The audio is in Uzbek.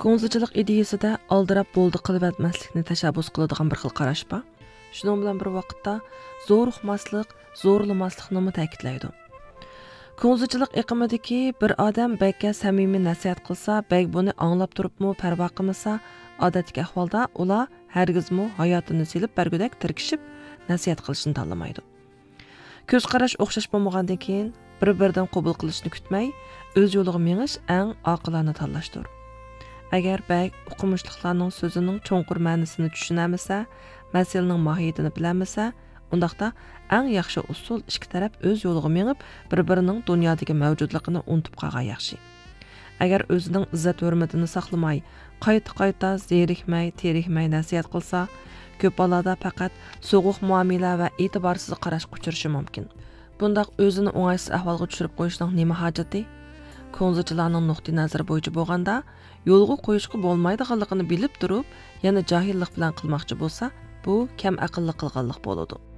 Ko'ngilchilik ideyasida aldirab bo'ldi qilib etmaslikni tashabbus qiladigan bir xil qarash bor. Shuning bilan bir vaqtda zo'r uqmaslik, zo'rlamaslikni ta'kidlaydi. Ko'ngilchilik iqimidagi bir odam bakka samimiy nasihat qilsa, bak buni anglab turibmi, parvo qilmasa, odatdagi ahvolda ular hargizmi hayotini silib bergudak tirkishib nasihat qilishni tanlamaydi. Ko'z qarash o'xshash bo'lmagandan keyin bir-biridan qabul qilishni kutmay, o'z yo'liga menish eng oqilona tanlashdir. Agar bak o'qimishliqlarning so'zining cho'nqur ma'nosini tushunamasa, masalaning mohiyatini bilamasa, undaqda eng yaxshi usul ikki taraf o'z yo'liga menib, bir-birining dunyodagi mavjudligini unutib qolgan yaxshi. Agar o'zining izzat hurmatini saqlamay, qayta-qayta zerikmay, terikmay nasihat qilsa, ko'p hollarda faqat so'g'uq muomala va e'tiborsiz qarash uchrashi mumkin. Bundaq o'zini o'ng'aysiz ahvolga tushirib qo'yishning nima hojati? Ko'ngilchilarning nuqtai nazari bo'yicha bo'lganda, yo'lga qo'yishga bo'lmaydiganligini bilib turib, yana johillik bilan qilmoqchi bo'lsa, bu kam aqlli qilganlik bo'ladi.